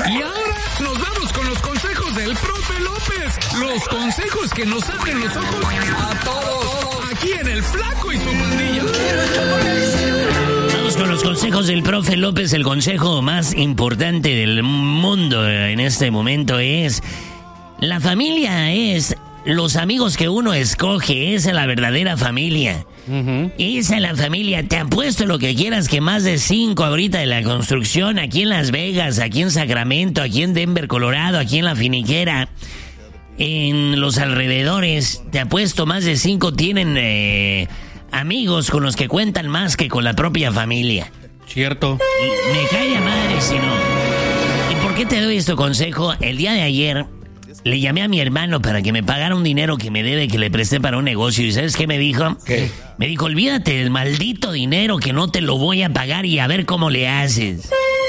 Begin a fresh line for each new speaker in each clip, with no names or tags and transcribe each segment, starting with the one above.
Y ahora nos vamos con los consejos del profe López. Los consejos que nos abren los ojos a todos. Aquí en El Flaco y su pandilla.
Vamos con los consejos del profe López. El consejo más importante del mundo en este momento es: la familia es los amigos que uno escoge. Esa es la verdadera familia. Esa es la familia. Te apuesto lo que quieras que más de 5 ahorita de la construcción, aquí en Las Vegas, aquí en Sacramento, aquí en Denver, Colorado, aquí en La Finiquera, en los alrededores, te apuesto más de 5 tienen amigos con los que cuentan más que con la propia familia.
Cierto.
Y me cae a madre si no. ¿Y por qué te doy este consejo? El día de ayer le llamé a mi hermano para que me pagara un dinero que me debe, que le presté para un negocio. ¿Y sabes qué me dijo?
¿Qué?
Me dijo: olvídate del maldito dinero, que no te lo voy a pagar y a ver cómo le haces.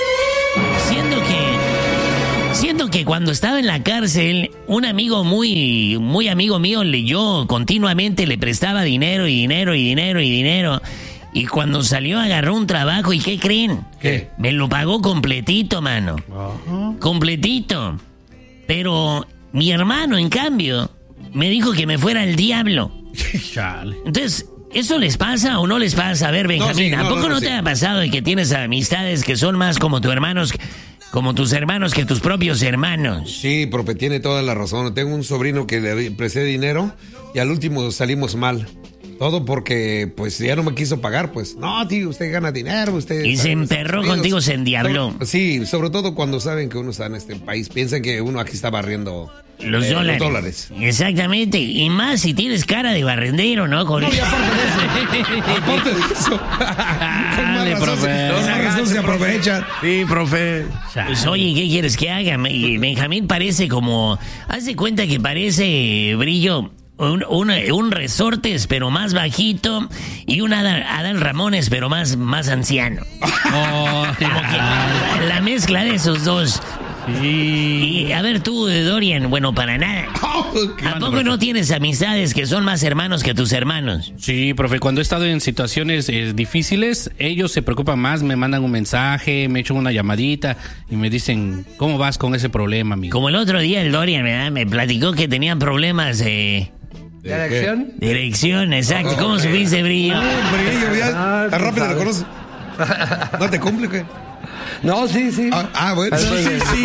Siendo que cuando estaba en la cárcel, un amigo muy amigo mío, yo continuamente le prestaba dinero y dinero y dinero y dinero. Y cuando salió agarró un trabajo, ¿y qué creen?
¿Qué?
Me lo pagó completito, mano. Completito. Pero mi hermano, en cambio, me dijo que me fuera al diablo.
Chale.
Entonces, ¿eso les pasa o no les pasa? A ver, Benjamín, ¿a poco no te ha pasado de que tienes amistades que son más como tus hermanos que tus propios hermanos?
Sí, profe, tiene toda la razón. Tengo un sobrino que le presté dinero y al último salimos mal. Todo porque, pues, ya no me quiso pagar, pues. No, tío, usted gana dinero, usted...
Y se emperró contigo, se endiabló.
Sí, sobre todo cuando saben que uno está en este país. Piensan que uno aquí está barriendo...
Los dólares. Exactamente. Y más si tienes cara de barrendero, ¿no?
No, y aparte de eso.
Dale, profe.
Con más razón se aprovechan.
Sí, profe.
Pues oye, ¿qué quieres que haga? Benjamín parece como... Haz de cuenta que parece, Brillo, un Resortes, pero más bajito, y un Adal Ramones, pero más anciano. Como que la mezcla de esos dos.
Sí.
Y a ver tú, Dorian, bueno, para nada. ¿A poco no tienes amistades que son más hermanos que tus hermanos?
Sí, profe, cuando he estado en situaciones difíciles, ellos se preocupan más, me mandan un mensaje, me echan una llamadita y me dicen: ¿cómo vas con ese problema, amigo?
Como el otro día el Dorian, ¿verdad? Me platicó que tenían problemas
¿De elección?
de erección, exacto. ¿Cómo supiste, Brillo?
Brillo, ya. Tan rápido lo conoces. ¿No te cumple, qué?
No, sí.
Bueno.
Sí.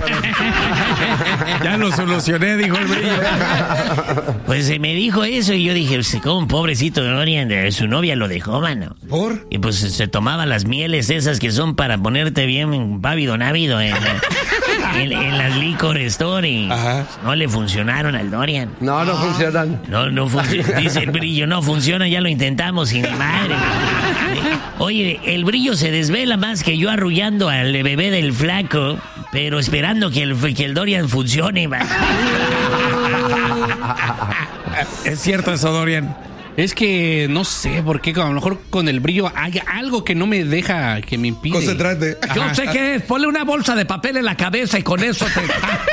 Ya lo solucioné, dijo el Brillo.
Pues me dijo eso y yo dije: como un pobrecito de Dorian, su novia lo dejó, mano.
¿Por?
Y pues se tomaba las mieles esas que son para ponerte bien pávido návido en las liquor store y no le funcionaron al Dorian.
No funcionan.
No funciona. Dice el Brillo: no funciona, ya lo intentamos y ni madre. Oye, el Brillo se desvela más que yo arrullando al bebé del Flaco, pero esperando que el Dorian funcione, man.
Es cierto eso, Dorian. Es que no sé por qué, a lo mejor con el Brillo hay algo que no me deja, que me impide.
Concentrate.
Yo sé qué es. Ponle una bolsa de papel en la cabeza y con eso te...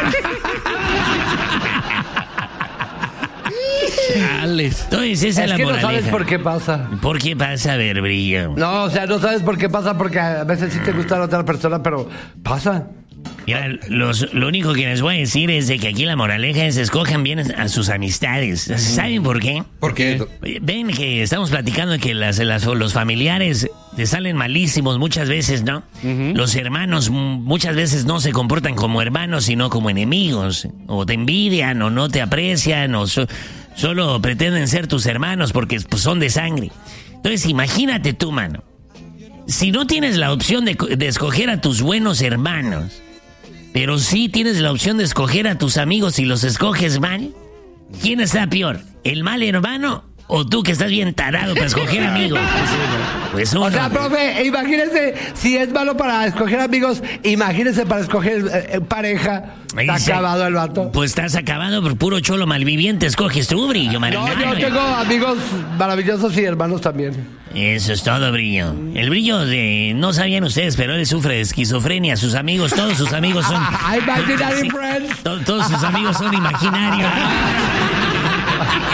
Entonces esa es la
que
moraleja.
no sabes por qué pasa.
¿Por qué pasa? A ver, Brillo.
No, o sea, no sabes por qué pasa, porque a veces sí te gusta la otra persona, pero pasa.
Mira, lo único que les voy a decir es de que aquí la moraleja es: escojan bien a sus amistades. ¿Saben por qué?
¿Por qué?
Ven que estamos platicando de que los familiares te salen malísimos muchas veces, ¿no? Los hermanos muchas veces no se comportan como hermanos, sino como enemigos. O te envidian, o no te aprecian, o solo pretenden ser tus hermanos porque pues, son de sangre. Entonces imagínate tú, mano. Si no tienes la opción de escoger a tus buenos hermanos, pero sí tienes la opción de escoger a tus amigos y los escoges mal, ¿quién está peor? ¿El mal hermano o tú que estás bien tarado para escoger amigos? Pues uno.
O sea, profe, imagínese, si es malo para escoger amigos, imagínese para escoger pareja. Está acabado el vato.
Pues estás acabado por puro cholo malviviente. Escoges tú, Brillo,
No, yo tengo amigos maravillosos y hermanos también.
Eso es todo, Brillo. El Brillo no sabían ustedes, pero él sufre de esquizofrenia. Sus amigos, todos sus amigos son...
Imaginary friends.
Todos sus amigos son imaginarios.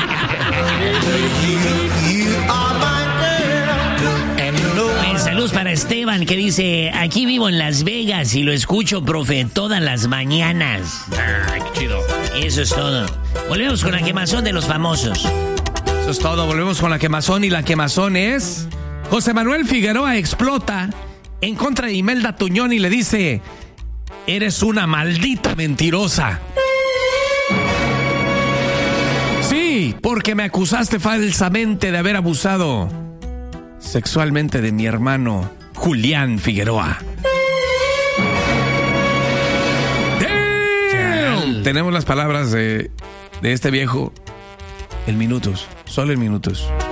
Saludos para Esteban, que dice, aquí vivo en Las Vegas y lo escucho, profe, todas las mañanas.
Ay, qué chido.
Eso es todo. Volvemos con la quemazón de los famosos.
Eso es todo, volvemos con la quemazón y la quemazón es... José Manuel Figueroa explota en contra de Imelda Tuñón y le dice, eres una maldita mentirosa. Sí, porque me acusaste falsamente de haber abusado sexualmente de mi hermano Julián Figueroa. ¡Damn! Tenemos las palabras de este viejo en minutos, solo en minutos.